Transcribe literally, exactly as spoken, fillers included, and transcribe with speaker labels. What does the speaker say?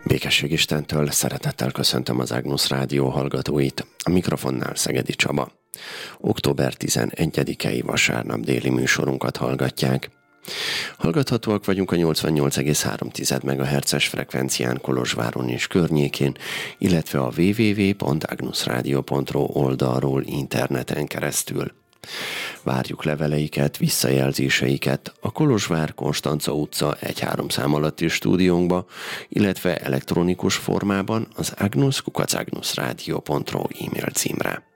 Speaker 1: Békesség Istentől szeretettel köszöntöm az Agnus Rádió hallgatóit, a mikrofonnál Szegedi Csaba. október tizenegyedikei vasárnap déli műsorunkat hallgatják. Hallgathatóak vagyunk a nyolcvannyolc egész három megahertzes frekvencián Kolozsváron és környékén, illetve a double-u double-u double-u pont agnusradio pont ro oldalról interneten keresztül. Várjuk leveleiket, visszajelzéseiket a Kolozsvár Konstanca utca egy három szám alatti stúdiónkba, illetve elektronikus formában az agnus kukac agnusradio pont ro e-mail címre.